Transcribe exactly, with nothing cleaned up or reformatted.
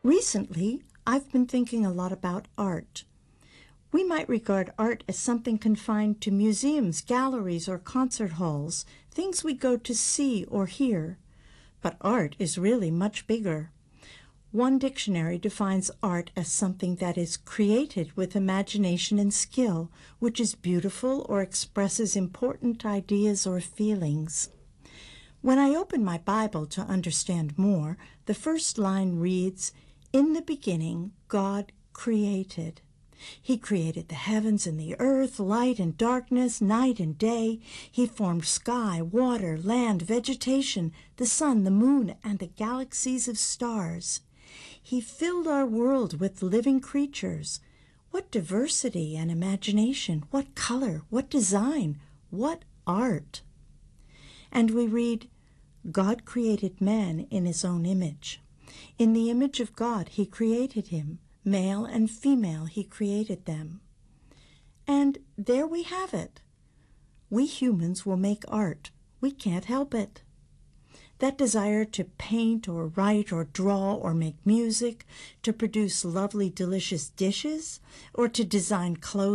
Recently, I've been thinking a lot about art. We might regard art as something confined to museums, galleries, or concert halls, things we go to see or hear. But art is really much bigger. One dictionary defines art as something that is created with imagination and skill, which is beautiful or expresses important ideas or feelings. When I open my Bible to understand more, the first line reads, "In the beginning, God created." He created the heavens and the earth, light and darkness, night and day. He formed sky, water, land, vegetation, the sun, the moon, and the galaxies of stars. He filled our world with living creatures. What diversity and imagination, what color, what design, what art. And we read, God created man in his own image. In the image of God he created him. Male and female he created them. And there we have it. We humans will make art. We can't help it. That desire to paint or write or draw or make music, to produce lovely, delicious dishes, or to design clothes